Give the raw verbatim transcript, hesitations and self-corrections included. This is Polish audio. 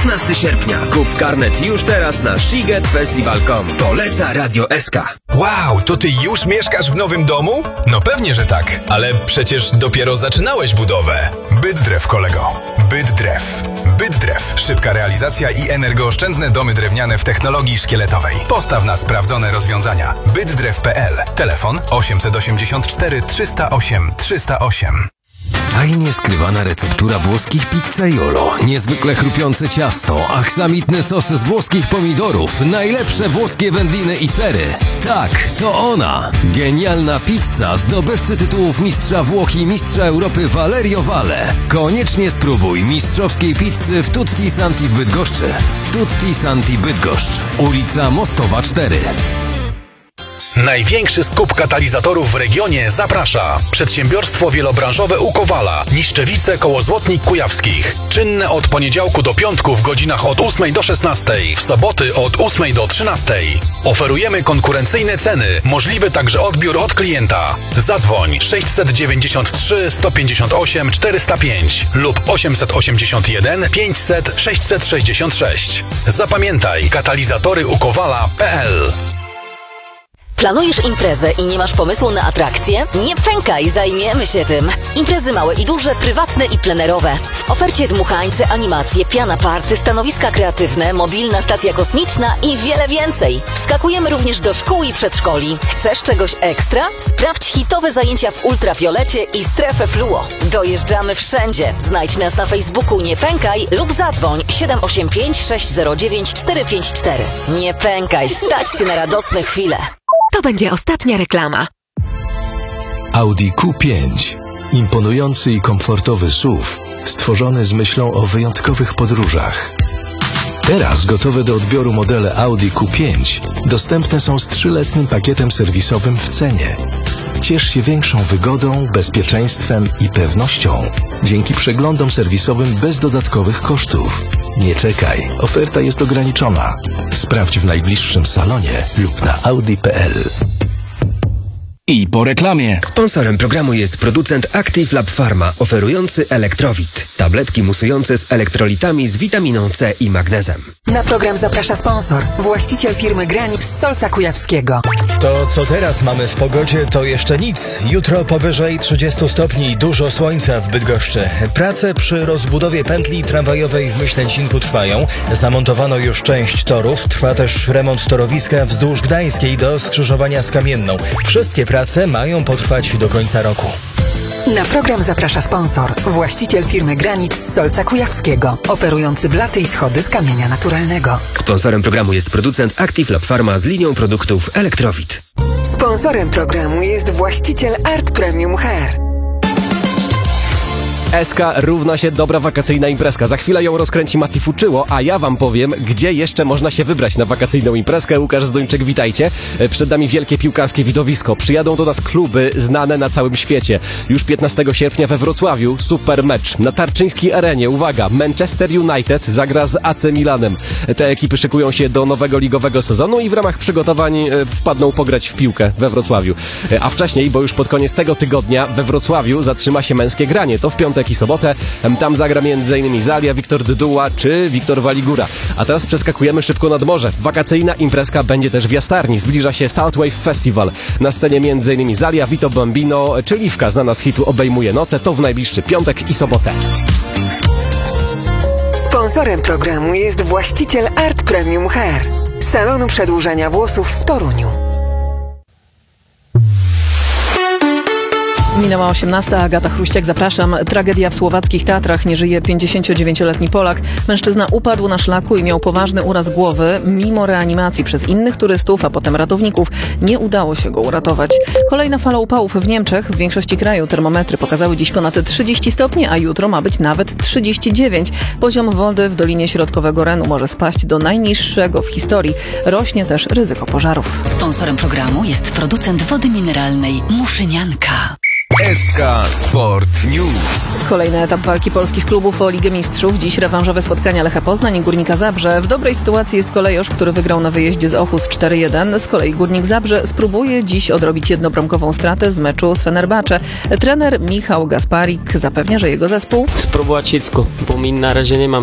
piętnastego sierpnia. Kup karnet już teraz na shiget festival kropka com. Poleca Radio S K. Wow, to ty już mieszkasz w nowym domu? No pewnie, że tak, ale przecież dopiero zaczynałeś budowę. Bydrew, kolego. Bydrew. Bydrew. Szybka realizacja i energooszczędne domy drewniane w technologii szkieletowej. Postaw na sprawdzone rozwiązania. bydrew kropka p l. Telefon osiem osiem cztery trzysta osiem trzysta osiem. Tajnie skrywana receptura włoskich pizzaiolo, niezwykle chrupiące ciasto, aksamitny sos z włoskich pomidorów, najlepsze włoskie wędliny i sery. Tak, to ona! Genialna pizza zdobywcy tytułów Mistrza Włoch i Mistrza Europy Valerio Valle. Koniecznie spróbuj mistrzowskiej pizzy w Tutti Santi w Bydgoszczy. Tutti Santi Bydgoszcz, ulica Mostowa cztery. Największy skup katalizatorów w regionie zaprasza. Przedsiębiorstwo wielobranżowe u Kowala. Niszczewice koło Złotnik Kujawskich. Czynne od poniedziałku do piątku w godzinach od ósmej do szesnastej. W soboty od ósmej do trzynastej. Oferujemy konkurencyjne ceny. Możliwy także odbiór od klienta. Zadzwoń sześćset dziewięćdziesiąt trzy sto pięćdziesiąt osiem czterysta pięć lub osiemset osiemdziesiąt jeden pięćset sześćset sześćdziesiąt sześć. Zapamiętaj, katalizatory u Kowala kropka p l. Planujesz imprezę i nie masz pomysłu na atrakcje? Nie pękaj, zajmiemy się tym. Imprezy małe i duże, prywatne i plenerowe. W ofercie dmuchańce, animacje, piana party, stanowiska kreatywne, mobilna stacja kosmiczna i wiele więcej. Wskakujemy również do szkół i przedszkoli. Chcesz czegoś ekstra? Sprawdź hitowe zajęcia w ultrafiolecie i strefę fluo. Dojeżdżamy wszędzie. Znajdź nas na Facebooku Nie Pękaj lub zadzwoń siedem osiem pięć sześć zero dziewięć cztery pięć cztery. Nie pękaj, stać Cię na radosne chwile. To będzie ostatnia reklama. Audi Q pięć. Imponujący i komfortowy S U V, stworzony z myślą o wyjątkowych podróżach. Teraz gotowe do odbioru modele Audi Q pięć dostępne są z trzyletnim pakietem serwisowym w cenie. Ciesz się większą wygodą, bezpieczeństwem i pewnością dzięki przeglądom serwisowym bez dodatkowych kosztów. Nie czekaj, oferta jest ograniczona. Sprawdź w najbliższym salonie lub na audi kropka p l. I po reklamie. Sponsorem programu jest producent Active Lab Pharma, oferujący Elektrowit. Tabletki musujące z elektrolitami z witaminą C i magnezem. Na program zaprasza sponsor, właściciel firmy Granit z Solca Kujawskiego. To, co teraz mamy w pogodzie, to jeszcze nic. Jutro powyżej trzydziestu stopni i dużo słońca w Bydgoszczy. Prace przy rozbudowie pętli tramwajowej w Myślęcinku trwają. Zamontowano już część torów. Trwa też remont torowiska wzdłuż Gdańskiej do skrzyżowania z Kamienną. Wszystkie prace mają potrwać do końca roku. Na program zaprasza sponsor, właściciel firmy Granit z Solca Kujawskiego, oferujący blaty i schody z kamienia naturalnego. Sponsorem programu jest producent Active Lab Pharma z linią produktów Elektrowit. Sponsorem programu jest właściciel Art Premium Hair. S K równa się dobra wakacyjna imprezka. Za chwilę ją rozkręci Mati Fuczyło, a ja wam powiem, gdzie jeszcze można się wybrać na wakacyjną imprezkę. Łukasz Zduńczyk, witajcie. Przed nami wielkie piłkarskie widowisko. Przyjadą do nas kluby znane na całym świecie. Już piętnastego sierpnia we Wrocławiu super mecz. Na Tarczyńskiej Arenie, uwaga, Manchester United zagra z A C Milanem. Te ekipy szykują się do nowego ligowego sezonu i w ramach przygotowań wpadną pograć w piłkę we Wrocławiu. A wcześniej, bo już pod koniec tego tygodnia we Wrocławiu zatrzyma się męskie granie. To w piątek i sobotę. Tam zagra między innymi Zalia, Wiktor Dyduła czy Wiktor Waligura. A teraz przeskakujemy szybko nad morze. Wakacyjna imprezka będzie też w Jastarni. Zbliża się Southwave Festival. Na scenie między innymi Zalia, Vito Bambino czy Liwka, znana z hitu Obejmuje noce. To w najbliższy piątek i sobotę. Sponsorem programu jest właściciel Art Premium Hair, salonu przedłużania włosów w Toruniu. Minęła osiemnasta, Agata Chruściak, zapraszam. Tragedia w słowackich Tatrach. Nie żyje pięćdziesięciodziewięcioletni Polak. Mężczyzna upadł na szlaku i miał poważny uraz głowy. Mimo reanimacji przez innych turystów, a potem ratowników, nie udało się go uratować. Kolejna fala upałów w Niemczech. W większości kraju termometry pokazały dziś ponad trzydzieści stopni, a jutro ma być nawet trzydzieści dziewięć. Poziom wody w Dolinie Środkowego Renu może spaść do najniższego w historii. Rośnie też ryzyko pożarów. Sponsorem programu jest producent wody mineralnej Muszynianka. S K Sport News. Kolejny etap walki polskich klubów o Ligę Mistrzów. Dziś rewanżowe spotkania Lecha Poznań i Górnika Zabrze. W dobrej sytuacji jest Kolejosz, który wygrał na wyjeździe z Ochus cztery jeden. Z kolei Górnik Zabrze spróbuje dziś odrobić jednobramkową stratę z meczu z Fenerbahce. Trener Michał Gasparik zapewnia, że jego zespół spróbować wszystko, bo my na razie nie mamy